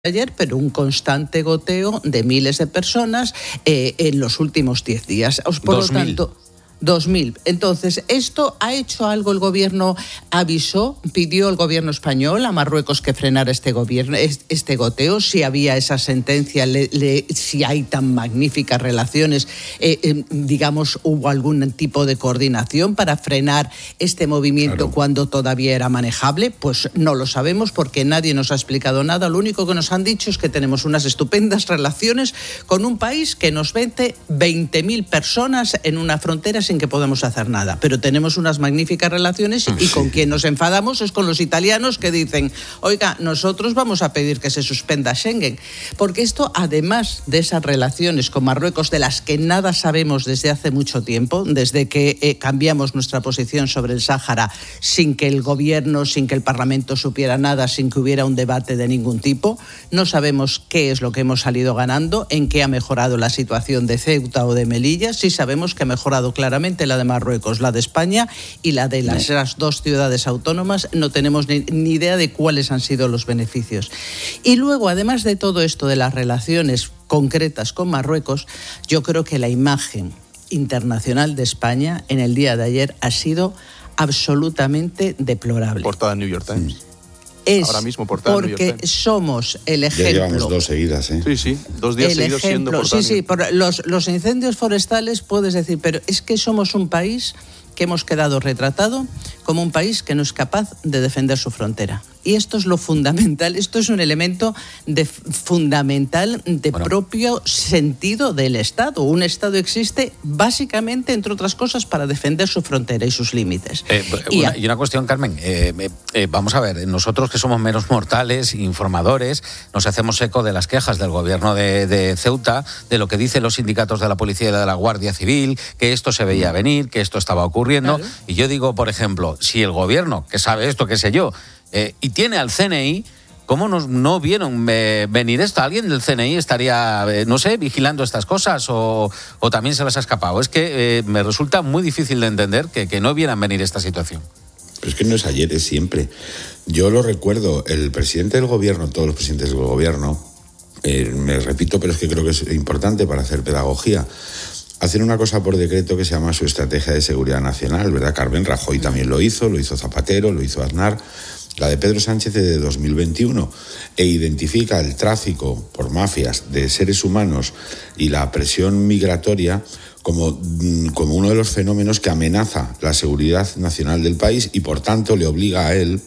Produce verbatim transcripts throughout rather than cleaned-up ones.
ayer, pero un constante goteo de miles de personas eh, en los últimos diez días. Por lo tanto, dos mil. Entonces, ¿esto ha hecho algo el gobierno? ¿Avisó, pidió el gobierno español a Marruecos que frenara este gobierno, este goteo? Si había esa sentencia, le, le, si hay tan magníficas relaciones, eh, eh, digamos, ¿hubo algún tipo de coordinación para frenar este movimiento claro. cuando todavía era manejable? Pues no lo sabemos porque nadie nos ha explicado nada. Lo único que nos han dicho es que tenemos unas estupendas relaciones con un país que nos vende veinte mil personas en una frontera sin que podamos hacer nada, pero tenemos unas magníficas relaciones y sí. con quien nos enfadamos es con los italianos que dicen, oiga, nosotros vamos a pedir que se suspenda Schengen, porque esto, además de esas relaciones con Marruecos, de las que nada sabemos desde hace mucho tiempo, desde que eh, cambiamos nuestra posición sobre el Sáhara sin que el gobierno, sin que el Parlamento supiera nada, sin que hubiera un debate de ningún tipo, no sabemos qué es lo que hemos salido ganando, en qué ha mejorado la situación de Ceuta o de Melilla. Sí sabemos que ha mejorado claramente la de Marruecos, la de España y la de las, las dos ciudades autónomas. No tenemos ni, ni idea de cuáles han sido los beneficios. Y luego, además de todo esto de las relaciones concretas con Marruecos, yo creo que la imagen internacional de España en el día de ayer ha sido absolutamente deplorable. Portada en New York Times. Es Ahora mismo portada porque New York Times. Somos el ejemplo. Ya llevamos dos seguidas, ¿eh? Sí, sí, dos días el seguidos ejemplo, siendo portada. Sí, sí, por los, los incendios forestales puedes decir, pero es que somos un país que hemos quedado retratado como un país que no es capaz de defender su frontera. Y esto es lo fundamental, esto es un elemento de, fundamental de bueno. propio sentido del Estado. Un Estado existe básicamente, entre otras cosas, para defender su frontera y sus límites. Eh, y, una, y una cuestión, Carmen, eh, eh, vamos a ver, nosotros que somos meros mortales, informadores, nos hacemos eco de las quejas del gobierno de, de Ceuta, de lo que dicen los sindicatos de la policía y de la Guardia Civil, que esto se veía venir, que esto estaba ocurriendo. Claro. Y yo digo, por ejemplo, si el gobierno, que sabe esto, qué sé yo, Eh, y tiene al C N I, ¿cómo nos, no vieron eh, venir esto? ¿Alguien del C N I estaría, eh, no sé, vigilando estas cosas o, o también se les ha escapado? Es que eh, me resulta muy difícil de entender que, que no vieran venir esta situación. Pero es que no es ayer, es siempre. Yo lo recuerdo, el presidente del gobierno, todos los presidentes del gobierno, eh, me repito, pero es que creo que es importante para hacer pedagogía, hacen una cosa por decreto que se llama su estrategia de seguridad nacional, ¿verdad, Carmen? Rajoy también lo hizo, lo hizo Zapatero, lo hizo Aznar. La de Pedro Sánchez es de dos mil veintiuno e identifica el tráfico por mafias de seres humanos y la presión migratoria como, como uno de los fenómenos que amenaza la seguridad nacional del país y por tanto le obliga a él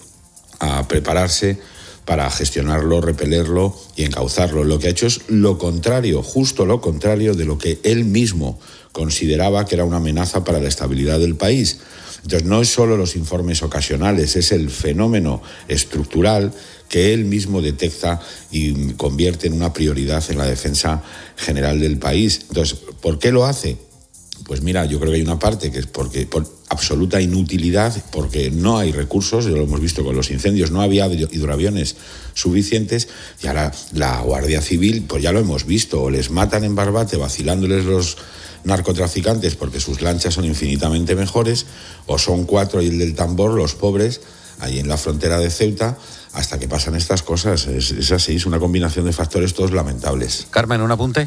a prepararse para gestionarlo, repelerlo y encauzarlo. Lo que ha hecho es lo contrario, justo lo contrario de lo que él mismo consideraba que era una amenaza para la estabilidad del país. Entonces no es solo los informes ocasionales, es el fenómeno estructural que él mismo detecta y convierte en una prioridad en la defensa general del país. Entonces, ¿por qué lo hace? Pues mira, yo creo que hay una parte que es porque por absoluta inutilidad, porque no hay recursos, ya lo hemos visto con los incendios, no había hidroaviones suficientes y ahora la Guardia Civil, pues ya lo hemos visto, o les matan en Barbate vacilándoles los narcotraficantes porque sus lanchas son infinitamente mejores, o son cuatro y el del tambor, los pobres, ahí en la frontera de Ceuta, hasta que pasan estas cosas. Es, es así, es una combinación de factores todos lamentables. Carmen, ¿un apunte?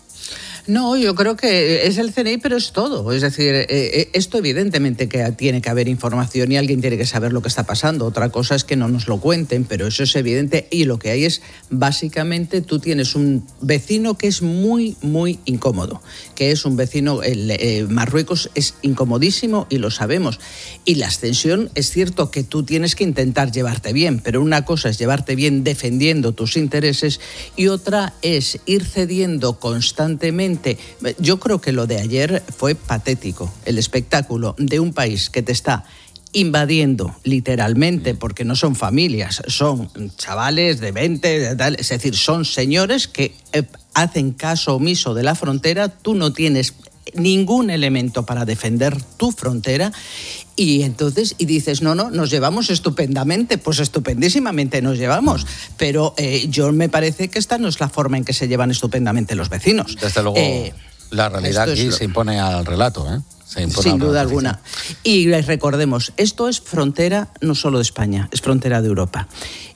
No, yo creo que es el C N I, pero es todo. Es decir, eh, esto evidentemente que tiene que haber información y alguien tiene que saber lo que está pasando. Otra cosa es que no nos lo cuenten, pero eso es evidente. Y lo que hay es, básicamente, tú tienes un vecino que es muy, muy incómodo, que es un vecino, el, eh, Marruecos es incomodísimo y lo sabemos. Y la extensión, es cierto que tú tienes que intentar llevarte bien, pero una cosa es llevarte bien defendiendo tus intereses y otra es ir cediendo constantemente. Yo creo que lo de ayer fue patético, el espectáculo de un país que te está invadiendo literalmente, porque no son familias, son chavales de veinte, de tal, es decir, son señores que eh, hacen caso omiso de la frontera, tú no tienes ningún elemento para defender tu frontera y entonces y dices no, no, nos llevamos estupendamente, pues estupendísimamente nos llevamos, pero eh, yo me parece que esta no es la forma en que se llevan estupendamente los vecinos. Desde luego eh, la realidad aquí es... se impone al relato, ¿eh? Sin duda alguna. Y recordemos, esto es frontera no solo de España, es frontera de Europa.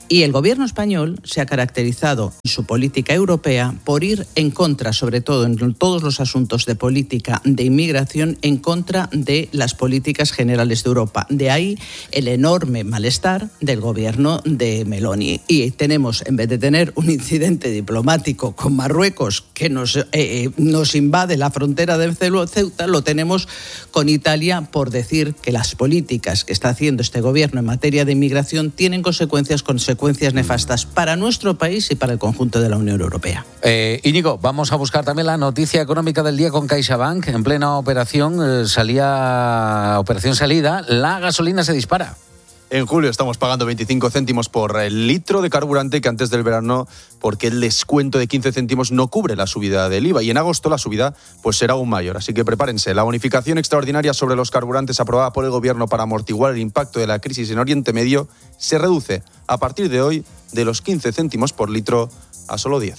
Y el gobierno español se ha caracterizado en su política europea por ir en contra, sobre todo en todos los asuntos de política de inmigración, en contra de las políticas generales de Europa. De ahí el enorme malestar del gobierno de Meloni. Y tenemos, en vez de tener un incidente diplomático con Marruecos que nos, eh, nos invade la frontera de Ceuta, lo tenemos con Italia por decir que las políticas que está haciendo este gobierno en materia de inmigración tienen consecuencias, consecuencias nefastas para nuestro país y para el conjunto de la Unión Europea. Eh, Íñigo, vamos a buscar también la noticia económica del día con CaixaBank. En plena operación, eh, salía operación salida, la gasolina se dispara. En julio estamos pagando veinticinco céntimos por el litro de carburante que antes del verano, porque el descuento de quince céntimos no cubre la subida del I V A, y en agosto la subida pues será aún mayor. Así que prepárense. La bonificación extraordinaria sobre los carburantes aprobada por el Gobierno para amortiguar el impacto de la crisis en Oriente Medio se reduce a partir de hoy de los quince céntimos por litro a solo diez.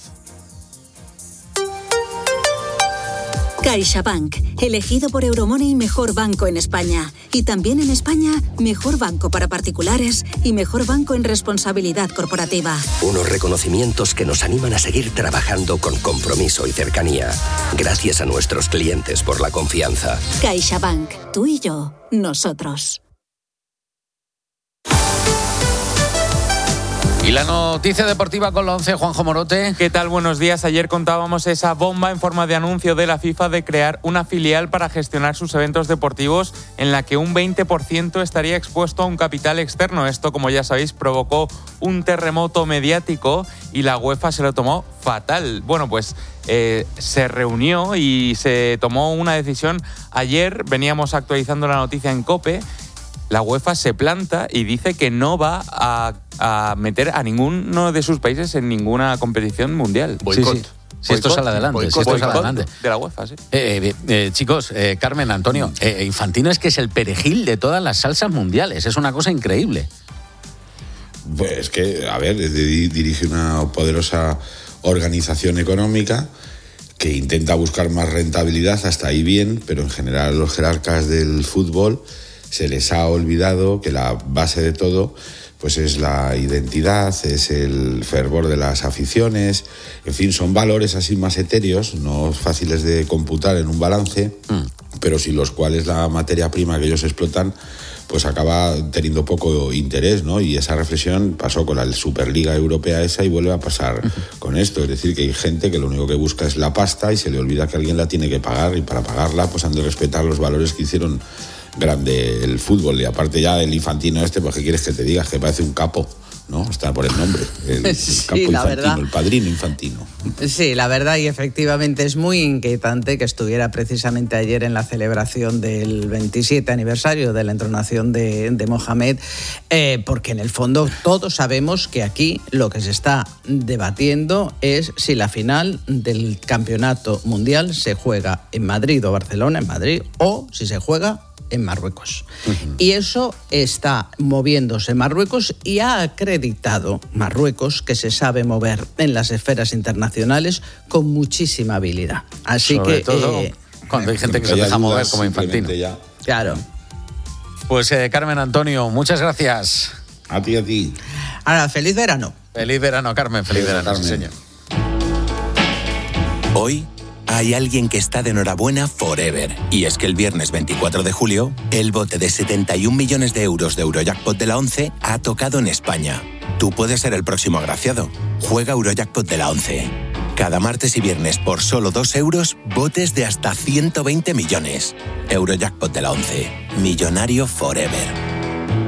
CaixaBank, elegido por Euromoney mejor banco en España. Y también en España, mejor banco para particulares y mejor banco en responsabilidad corporativa. Unos reconocimientos que nos animan a seguir trabajando con compromiso y cercanía. Gracias a nuestros clientes por la confianza. CaixaBank, tú y yo, nosotros. Y la noticia deportiva con la once, Juanjo Morote. ¿Qué tal? Buenos días. Ayer contábamos esa bomba en forma de anuncio de la FIFA de crear una filial para gestionar sus eventos deportivos en la que un veinte por ciento estaría expuesto a un capital externo. Esto, como ya sabéis, provocó un terremoto mediático y la UEFA se lo tomó fatal. Bueno, pues eh, se reunió y se tomó una decisión. Ayer veníamos actualizando la noticia en COPE. La UEFA se planta y dice que no va a, a meter a ninguno de sus países en ninguna competición mundial. Boicot. Sí, sí. Si esto sale adelante, boicot, si esto sale adelante. De la UEFA, sí. Eh, eh, eh, chicos, eh, Carmen, Antonio, eh, Infantino es que es el perejil de todas las salsas mundiales. Es una cosa increíble. Pues que, a ver, dirige una poderosa organización económica que intenta buscar más rentabilidad, hasta ahí bien, pero en general los jerarcas del fútbol se les ha olvidado que la base de todo pues es la identidad, es el fervor de las aficiones, en fin, son valores así más etéreos, no fáciles de computar en un balance, mm. pero sin los cuales la materia prima que ellos explotan pues acaba teniendo poco interés, ¿no? Y esa reflexión pasó con la Superliga Europea esa y vuelve a pasar uh-huh. con esto, es decir, que hay gente que lo único que busca es la pasta y se le olvida que alguien la tiene que pagar, y para pagarla pues han de respetar los valores que hicieron grande el fútbol. Y aparte ya el Infantino este, pues ¿qué quieres que te diga? Que parece un capo, ¿no? Está por el nombre, el, el sí, capo Infantino, verdad. El padrino Infantino. Sí, la verdad, y efectivamente es muy inquietante que estuviera precisamente ayer en la celebración del veintisiete aniversario de la entronación de, de Mohamed, eh, porque en el fondo todos sabemos que aquí lo que se está debatiendo es si la final del campeonato mundial se juega en Madrid o Barcelona, en Madrid, o si se juega en Marruecos. Uh-huh. Y eso está moviéndose en Marruecos y ha acreditado Marruecos que se sabe mover en las esferas internacionales con muchísima habilidad. Así Sobre que todo eh, cuando hay gente que se deja mover como Infantino. Ya. Claro. Pues eh, Carmen, Antonio, muchas gracias. A ti, a ti. Ahora, feliz verano. Feliz verano, Carmen. Feliz, feliz verano, Carmen. Sí, señor. Hoy hay alguien que está de enhorabuena forever. Y es que el viernes veinticuatro de julio, el bote de setenta y un millones de euros de Eurojackpot de la once ha tocado en España. Tú puedes ser el próximo agraciado. Juega Eurojackpot de la once. Cada martes y viernes por solo dos euros, botes de hasta ciento veinte millones. Eurojackpot de la once. Millonario forever.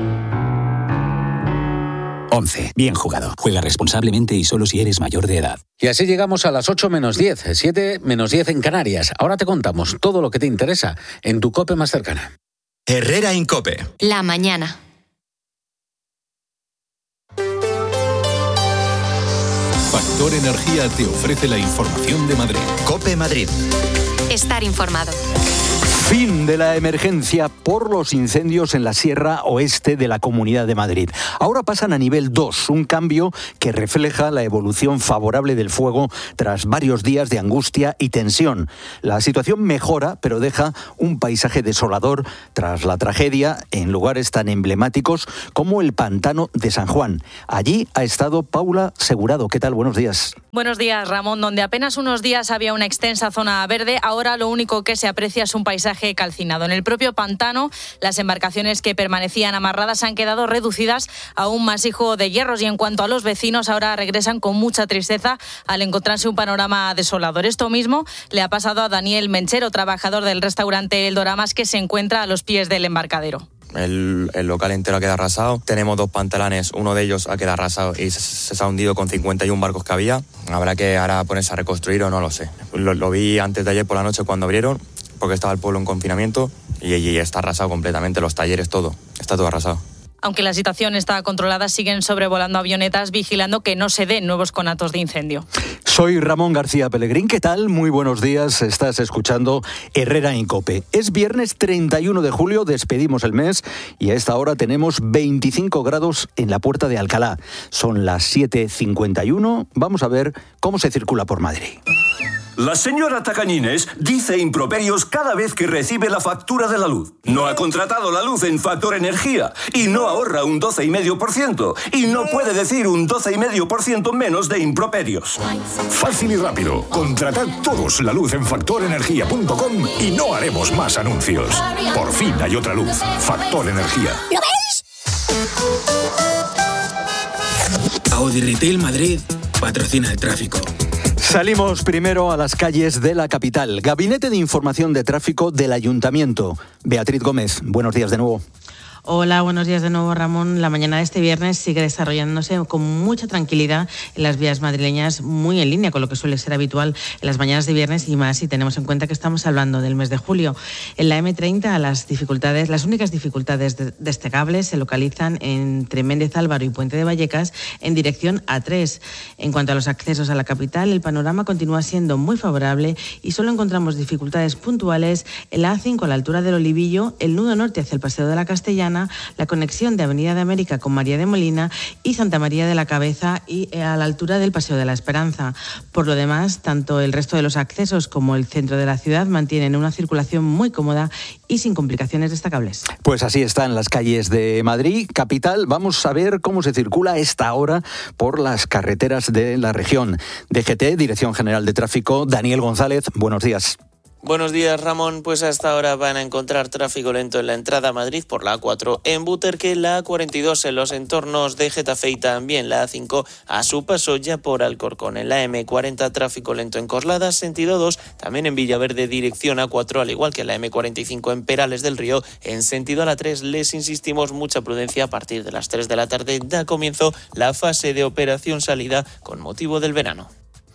once. Bien jugado. Juega responsablemente y solo si eres mayor de edad. Y así llegamos a las ocho menos diez, siete menos diez en Canarias. Ahora te contamos todo lo que te interesa en tu COPE más cercana. Herrera Incope. La mañana. Factor Energía te ofrece la información de Madrid. COPE Madrid. Estar informado. Fin de la emergencia por los incendios en la Sierra Oeste de la Comunidad de Madrid. Ahora pasan a nivel dos, un cambio que refleja la evolución favorable del fuego tras varios días de angustia y tensión. La situación mejora, pero deja un paisaje desolador tras la tragedia en lugares tan emblemáticos como el Pantano de San Juan. Allí ha estado Paula Segurado. ¿Qué tal? Buenos días. Buenos días, Ramón. Donde apenas unos días había una extensa zona verde, ahora lo único que se aprecia es un paisaje calcinado. En el propio pantano, las embarcaciones que permanecían amarradas han quedado reducidas a un masijo de hierros y en cuanto a los vecinos, ahora regresan con mucha tristeza al encontrarse un panorama desolador. Esto mismo le ha pasado a Daniel Menchero, trabajador del restaurante El Doramas, que se encuentra a los pies del embarcadero. El, el local entero ha quedado arrasado. Tenemos dos pantalanes, uno de ellos ha quedado arrasado y se, se ha hundido con cincuenta y uno barcos que había. Habrá que ahora ponerse a reconstruir o no lo sé. Lo, lo vi antes de ayer por la noche cuando abrieron, porque estaba el pueblo en confinamiento y, y está arrasado completamente, los talleres, todo, está todo arrasado. Aunque la situación está controlada, siguen sobrevolando avionetas vigilando que no se den nuevos conatos de incendio. Soy Ramón García Pellegrín. ¿Qué tal? Muy buenos días. Estás escuchando Herrera en COPE. Es viernes treinta y uno de julio, despedimos el mes y a esta hora tenemos veinticinco grados en la Puerta de Alcalá. Son las siete cincuenta y uno. Vamos a ver cómo se circula por Madrid. La señora Tacañines dice improperios cada vez que recibe la factura de la luz. No ha contratado la luz en Factor Energía y no ahorra un doce coma cinco por ciento y no puede decir un doce coma cinco por ciento menos de improperios. Fácil y rápido. Contratad todos la luz en factor energía punto com y no haremos más anuncios. Por fin hay otra luz. Factor Energía. ¿Lo veis? Audi Retail Madrid patrocina el tráfico. Salimos primero a las calles de la capital. Gabinete de Información de Tráfico del Ayuntamiento. Beatriz Gómez, buenos días de nuevo. Hola, buenos días de nuevo, Ramón. La mañana de este viernes sigue desarrollándose con mucha tranquilidad en las vías madrileñas, muy en línea con lo que suele ser habitual en las mañanas de viernes y más si tenemos en cuenta que estamos hablando del mes de julio. En la eme treinta las dificultades, las únicas dificultades destacables se localizan entre Méndez Álvaro y Puente de Vallecas en dirección A tres. En cuanto a los accesos a la capital, el panorama continúa siendo muy favorable y solo encontramos dificultades puntuales en la A cinco a la altura del Olivillo, el nudo norte hacia el Paseo de la Castellana, la conexión de Avenida de América con María de Molina y Santa María de la Cabeza y a la altura del Paseo de la Esperanza. Por lo demás, tanto el resto de los accesos como el centro de la ciudad mantienen una circulación muy cómoda y sin complicaciones destacables. Pues así están las calles de Madrid, capital. Vamos a ver cómo se circula a esta hora por las carreteras de la región. D G T, Dirección General de Tráfico, Daniel González, buenos días. Buenos días, Ramón. Pues hasta ahora van a encontrar tráfico lento en la entrada a Madrid por la A cuatro en Buterque, la A cuarenta y dos en los entornos de Getafe y también la A cinco a su paso ya por Alcorcón. En la eme cuarenta tráfico lento en Coslada, sentido dos, también en Villaverde dirección A cuatro, al igual que en la eme cuarenta y cinco en Perales del Río. En sentido a la tres les insistimos mucha prudencia a partir de las tres de la tarde. Da comienzo la fase de operación salida con motivo del verano.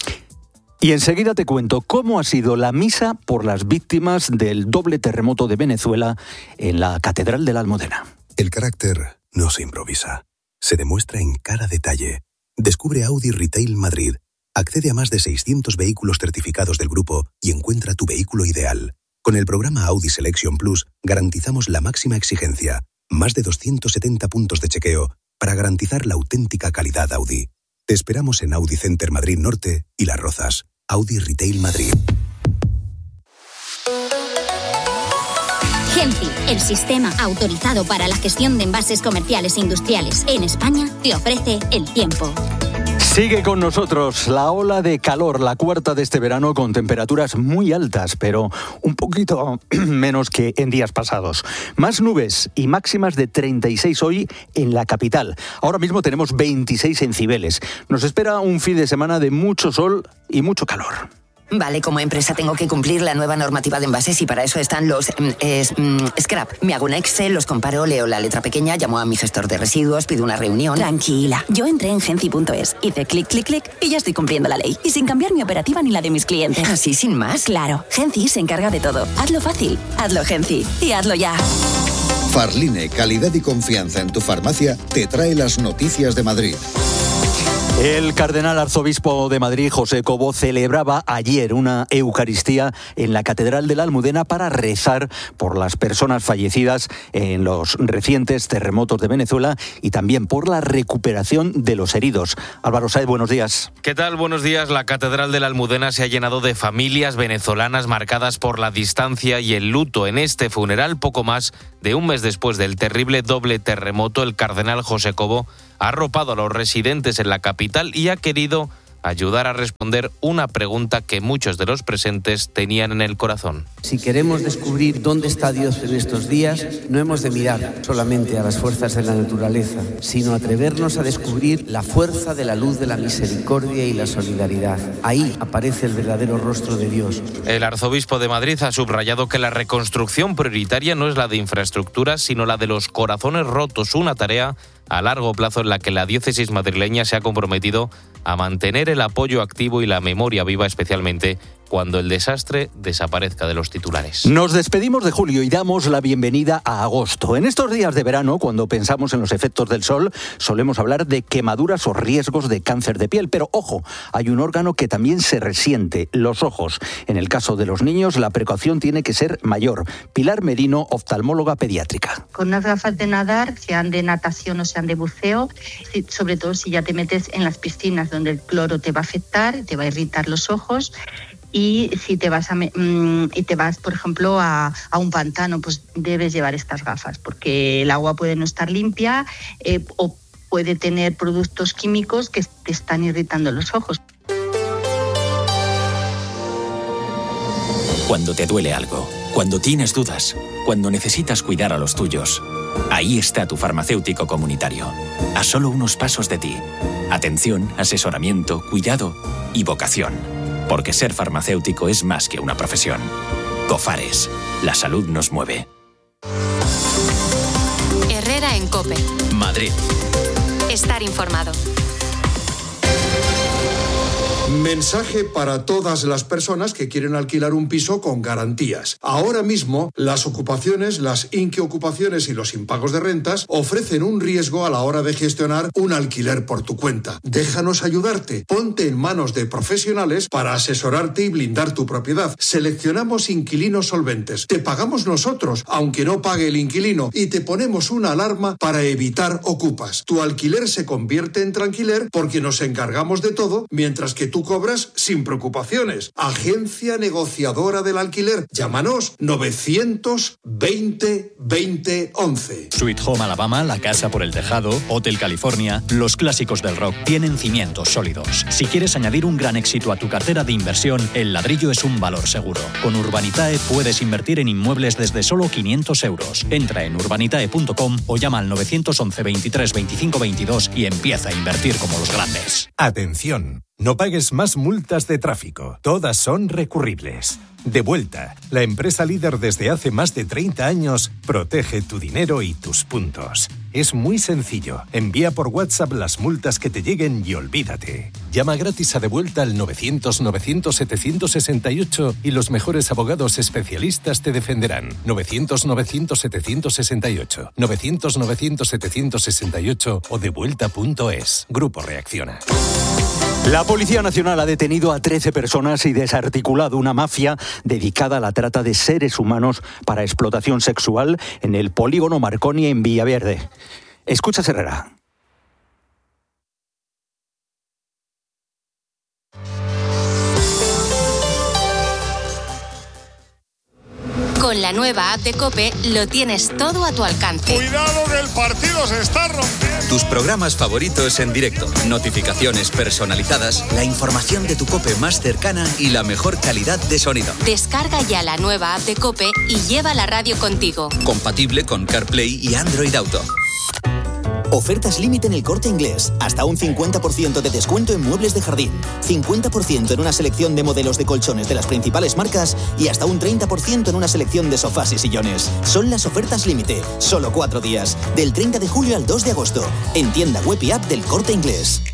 Y enseguida te cuento cómo ha sido la misa por las víctimas del doble terremoto de Venezuela en la Catedral de la Almudena. El carácter no se improvisa, se demuestra en cada detalle. Descubre Audi Retail Madrid. Accede a más de seiscientos vehículos certificados del grupo y encuentra tu vehículo ideal. Con el programa Audi Selection Plus garantizamos la máxima exigencia, más de doscientos setenta puntos de chequeo para garantizar la auténtica calidad Audi. Te esperamos en Audi Center Madrid Norte y Las Rozas. Audi Retail Madrid. Genfi, el sistema autorizado para la gestión de envases comerciales e industriales en España, te ofrece el tiempo. Sigue con nosotros la ola de calor, la cuarta de este verano, con temperaturas muy altas, pero un poquito menos que en días pasados. Más nubes y máximas de treinta y seis hoy en la capital. Ahora mismo tenemos veintiséis en Cibeles. Nos espera un fin de semana de mucho sol y mucho calor. Vale, como empresa tengo que cumplir la nueva normativa de envases y para eso están los eh, es, mm, scrap. Me hago un Excel, los comparo, leo la letra pequeña, llamo a mi gestor de residuos, pido una reunión. Tranquila, yo entré en genci punto es, hice clic, clic, clic y ya estoy cumpliendo la ley. Y sin cambiar mi operativa ni la de mis clientes. ¿Así sin más? Claro, Genci se encarga de todo. Hazlo fácil, hazlo Genci y hazlo ya. Farline, calidad y confianza en tu farmacia, te trae las noticias de Madrid. El cardenal arzobispo de Madrid, José Cobo, celebraba ayer una Eucaristía en la Catedral de la Almudena para rezar por las personas fallecidas en los recientes terremotos de Venezuela y también por la recuperación de los heridos. Álvaro Sáez, buenos días. ¿Qué tal? Buenos días. La Catedral de la Almudena se ha llenado de familias venezolanas marcadas por la distancia y el luto. En este funeral, poco más de un mes después del terrible doble terremoto, el cardenal José Cobo ha arropado a los residentes en la capital y ha querido ayudar a responder una pregunta que muchos de los presentes tenían en el corazón. Si queremos descubrir dónde está Dios en estos días, no hemos de mirar solamente a las fuerzas de la naturaleza, sino atrevernos a descubrir la fuerza de la luz de la misericordia y la solidaridad. Ahí aparece el verdadero rostro de Dios. El arzobispo de Madrid ha subrayado que la reconstrucción prioritaria no es la de infraestructuras, sino la de los corazones rotos, una tarea a largo plazo en la que la diócesis madrileña se ha comprometido a mantener el apoyo activo y la memoria viva, especialmente cuando el desastre desaparezca de los titulares. Nos despedimos de julio y damos la bienvenida a agosto. En estos días de verano, cuando pensamos en los efectos del sol, solemos hablar de quemaduras o riesgos de cáncer de piel. Pero ojo, hay un órgano que también se resiente, los ojos. En el caso de los niños, la precaución tiene que ser mayor. Pilar Merino, oftalmóloga pediátrica. Con unas gafas de nadar, sean de natación o sean de buceo, sobre todo si ya te metes en las piscinas donde el cloro te va a afectar, te va a irritar los ojos. Y si te vas, a, mm, y te vas por ejemplo, a, a un pantano, pues debes llevar estas gafas, porque el agua puede no estar limpia eh, o puede tener productos químicos que te están irritando los ojos. Cuando te duele algo, cuando tienes dudas, cuando necesitas cuidar a los tuyos, ahí está tu farmacéutico comunitario, a solo unos pasos de ti. Atención, asesoramiento, cuidado y vocación. Porque ser farmacéutico es más que una profesión. Cofares, la salud nos mueve. Herrera en COPE. Madrid. Estar informado. Mensaje para todas las personas que quieren alquilar un piso con garantías. Ahora mismo, las ocupaciones, las inquiocupaciones y los impagos de rentas ofrecen un riesgo a la hora de gestionar un alquiler por tu cuenta. Déjanos ayudarte. Ponte en manos de profesionales para asesorarte y blindar tu propiedad. Seleccionamos inquilinos solventes. Te pagamos nosotros, aunque no pague el inquilino, y te ponemos una alarma para evitar ocupas. Tu alquiler se convierte en tranquiler porque nos encargamos de todo, mientras que tú cobras sin preocupaciones. Agencia negociadora del alquiler. Llámanos novecientos veinte veinte once. Sweet Home Alabama, La Casa por el Tejado, Hotel California, los clásicos del rock tienen cimientos sólidos. Si quieres añadir un gran éxito a tu cartera de inversión, el ladrillo es un valor seguro. Con Urbanitae puedes invertir en inmuebles desde solo quinientos euros. Entra en urbanitae punto com o llama al novecientos once veintitrés veinticinco veintidós y empieza a invertir como los grandes. Atención. No pagues más multas de tráfico. Todas son recurribles. Devuelta, la empresa líder desde hace más de treinta años, protege tu dinero y tus puntos. Es muy sencillo. Envía por WhatsApp las multas que te lleguen y olvídate. Llama gratis a Devuelta al novecientos novecientos setecientos sesenta y ocho y los mejores abogados especialistas te defenderán. novecientos novecientos setecientos sesenta y ocho, novecientos novecientos setecientos sesenta y ocho o devuelta punto es. Grupo Reacciona. La Policía Nacional ha detenido a trece personas y desarticulado una mafia dedicada a la trata de seres humanos para explotación sexual en el polígono Marconi en Villaverde. Escucha, Herrera. Con la nueva app de COPE lo tienes todo a tu alcance. ¡Cuidado que el partido se está rompiendo! Tus programas favoritos en directo, notificaciones personalizadas, la información de tu COPE más cercana y la mejor calidad de sonido. Descarga ya la nueva app de COPE y lleva la radio contigo. Compatible con CarPlay y Android Auto. Ofertas límite en El Corte Inglés. Hasta un cincuenta por ciento de descuento en muebles de jardín. cincuenta por ciento en una selección de modelos de colchones de las principales marcas y hasta un treinta por ciento en una selección de sofás y sillones. Son las ofertas límite. Solo cuatro días. Del treinta de julio al dos de agosto. En tienda web y app del Corte Inglés.